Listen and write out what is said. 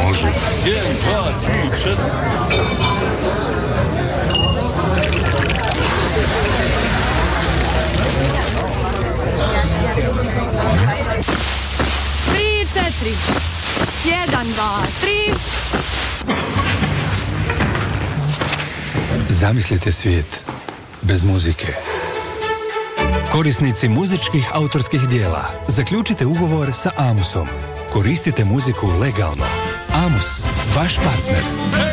Može. 1, 2, 3, 4. 1, 2, 3. Zamislite svijet bez muzike. Korisnici muzičkih autorskih dijela, zaključite ugovor sa Amusom. Koristite muziku legalno. Amus, vaš partner.